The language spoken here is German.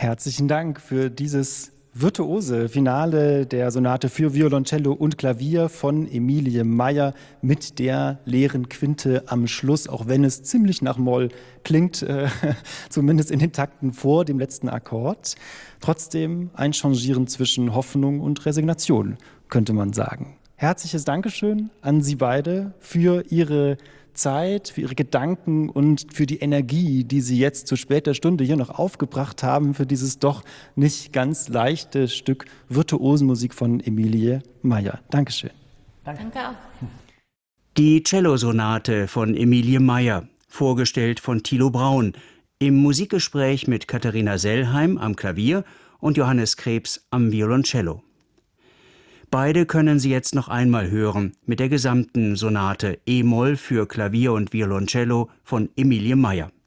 Herzlichen Dank für dieses virtuose Finale der Sonate für Violoncello und Klavier von Emilie Meyer mit der leeren Quinte am Schluss, auch wenn es ziemlich nach Moll klingt, zumindest in den Takten vor dem letzten Akkord. Trotzdem ein Changieren zwischen Hoffnung und Resignation, könnte man sagen. Herzliches Dankeschön an Sie beide für Ihre Zeit, für Ihre Gedanken und für die Energie, die Sie jetzt zu später Stunde hier noch aufgebracht haben, für dieses doch nicht ganz leichte Stück Virtuosenmusik von Emilie Meyer. Dankeschön. Danke auch. Die Cellosonate von Emilie Meyer, vorgestellt von Thilo Braun, im Musikgespräch mit Katharina Sellheim am Klavier und Johannes Krebs am Violoncello. Beide können Sie jetzt noch einmal hören mit der gesamten Sonate E-Moll für Klavier und Violoncello von Emilie Meyer.